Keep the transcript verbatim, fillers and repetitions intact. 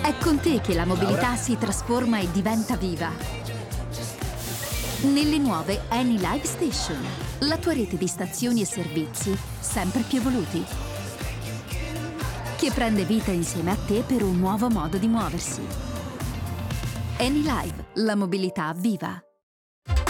È con te che la mobilità si trasforma e diventa viva. Nelle nuove Anylive Station, la tua rete di stazioni e servizi sempre più evoluti, che prende vita insieme a te per un nuovo modo di muoversi. Anylive, la mobilità viva.